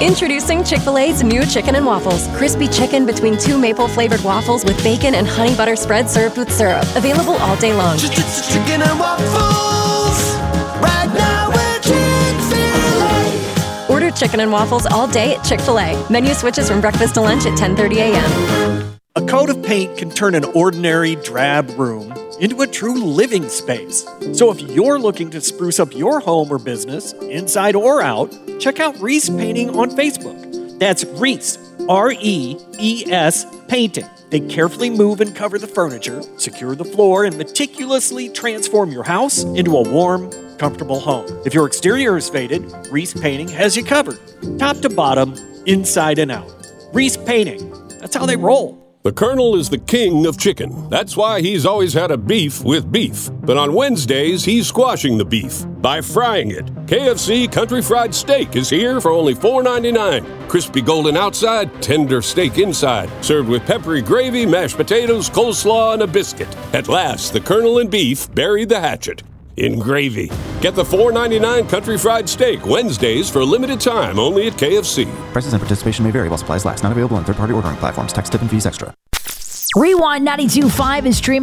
Introducing Chick-fil-A's new Chicken and Waffles. Crispy chicken between 2 maple-flavored waffles with bacon and honey butter spread served with syrup. Available all day long. Chicken and waffles. Right now we're Chick-fil-A. Order Chicken and Waffles all day at Chick-fil-A. Menu switches from breakfast to lunch at 10:30 a.m. A coat of paint can turn an ordinary, drab room into a true living space. So if you're looking to spruce up your home or business, inside or out, check out Reese Painting on Facebook. That's Reese, R-E-E-S, Painting. They carefully move and cover the furniture, secure the floor, and meticulously transform your house into a warm, comfortable home. If your exterior is faded, Reese Painting has you covered, top to bottom, inside and out. Reese Painting, that's how they roll. The Colonel is the king of chicken. That's why he's always had a beef with beef. But on Wednesdays, he's squashing the beef by frying it. KFC Country Fried Steak is here for only $4.99. Crispy golden outside, tender steak inside. Served with peppery gravy, mashed potatoes, coleslaw, and a biscuit. At last, the Colonel and beef buried the hatchet in gravy. Get the $4.99 Country Fried Steak Wednesdays for a limited time only at KFC. Prices and participation may vary while supplies last. Not available on third-party ordering platforms. Tax, tip, and fees extra. Rewind 92.5 is streaming